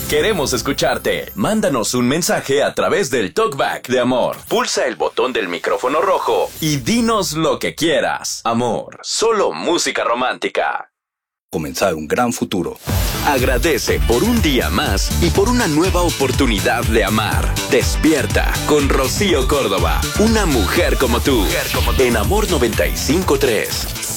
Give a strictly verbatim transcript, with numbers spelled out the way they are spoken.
Queremos escucharte. Mándanos un mensaje a través del Talkback de Amor. Pulsa el botón del micrófono rojo y dinos lo que quieras. Amor, solo música romántica. Comenzar un gran futuro. Agradece por un día más y por una nueva oportunidad de amar. Despierta con Rocío Córdoba. Una mujer como tú. En Amor noventa y cinco punto tres.